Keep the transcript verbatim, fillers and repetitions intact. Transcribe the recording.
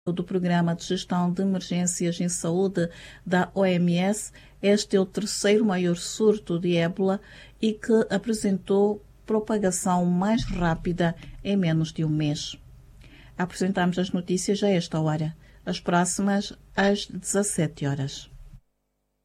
do Programa de Gestão de Emergências em Saúde da O M S, este é o terceiro maior surto de ébola e que apresentou propagação mais rápida em menos de um mês. Apresentamos as notícias a esta hora. As próximas às dezassete horas.